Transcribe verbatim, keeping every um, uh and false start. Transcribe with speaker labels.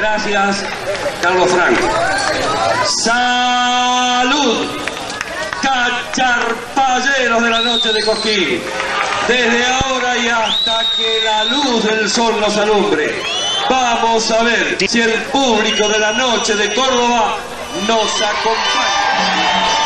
Speaker 1: Gracias, Carlos Franco. ¡Salud! Cacharpayeros de la noche de Cosquín. Desde ahora y hasta que la luz del sol nos alumbre, vamos a ver si el público de la noche de Córdoba nos acompaña.